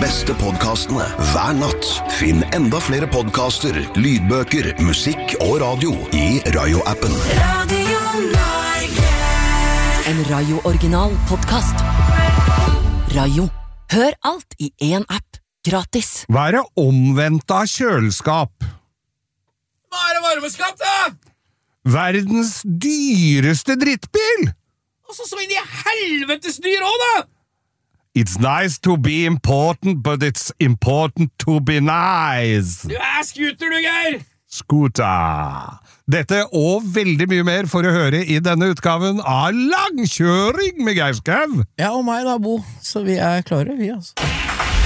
beste podcastene hver natt. Finn enda flere podcaster, lydbøker, musikk og radio i Rayo-appen. Radio Norge. En Rayo-original podcast. Rayo. Hør alt i en app. Gratis. Hva det omvendt av kjøleskap? Hva det varmeskap, da? Verdens dyreste drittbil! Altså, så inn i helvetes dyr også, da! It's nice to be important, but it's important to be nice. Du scooter, du, Geir! Scooter. Dette og veldig mye mer for å høre i denne utgaven av Langkjøring med Geir Skau. Ja, og meg da, Bo. Så vi klare, vi altså.